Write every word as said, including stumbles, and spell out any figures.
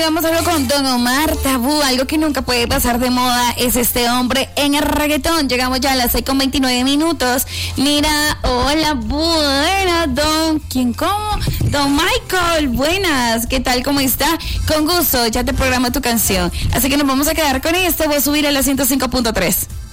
vamos a hablar con Don Omar Tabú. Algo que nunca puede pasar de moda es este hombre en el reggaetón. Llegamos ya a las seis con veintinueve minutos. Mira, hola, buenas, Don, ¿quién cómo? Don Michael, buenas, ¿qué tal, cómo está? Con gusto, ya te programo tu canción. Así que nos vamos a quedar con esto, voy a subir a la ciento cinco punto tres.